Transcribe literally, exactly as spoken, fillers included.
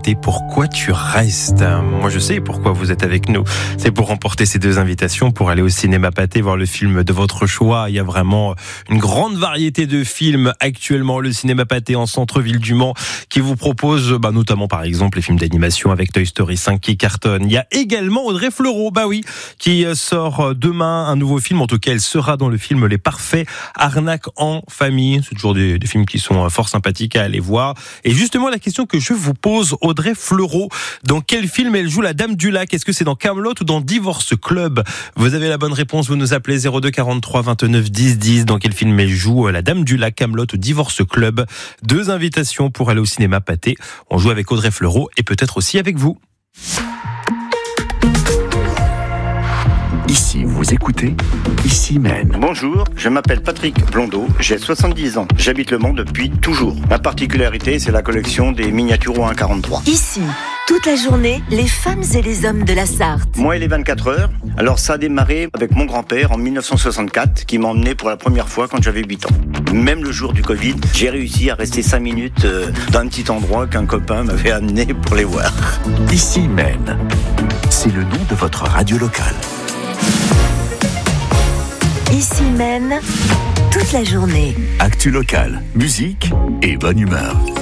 Pathé, pourquoi tu restes? Moi je sais pourquoi vous êtes avec nous. C'est pour remporter ces deux invitations, pour aller au cinéma Pathé, voir le film de votre choix. Il y a vraiment une grande variété de films actuellement. Le cinéma Pathé en centre-ville du Mans qui vous propose bah, notamment par exemple les films d'animation avec Toy Story cinq qui cartonne. Il y a également Audrey Fleurot, bah oui, qui sort demain un nouveau film. En tout cas, elle sera dans le film Les Parfaits, Arnaque en famille. C'est toujours des, des films qui sont fort sympathiques à aller voir. Et justement, la question que je vous pose, Audrey Fleurot, dans quel film elle joue la Dame du Lac? Est-ce que c'est dans Kaamelott ou dans Divorce Club? Vous avez la bonne réponse, vous nous appelez zéro deux quarante-trois vingt-neuf dix dix. Dans quel film elle joue la Dame du Lac, Kaamelott ou Divorce Club? Deux invitations pour aller au cinéma Pathé. On joue avec Audrey Fleurot et peut-être aussi avec vous. Ici, vous écoutez Ici Mène. Bonjour, je m'appelle Patrick Blondeau, j'ai soixante-dix ans. J'habite Le Mans depuis toujours. Ma particularité, c'est la collection des miniatures au un quarante-trois. Ici, toute la journée, les femmes et les hommes de la Sarthe. Moi et les vingt-quatre heures. Alors ça a démarré avec mon grand-père en dix-neuf cent soixante-quatre, qui m'a emmené pour la première fois quand j'avais huit ans. Même le jour du Covid, j'ai réussi à rester cinq minutes euh, dans un petit endroit qu'un copain m'avait amené pour les voir. Ici Mène. C'est le nom de votre radio locale. Ici Mène, toute la journée. Actu locale, musique et bonne humeur.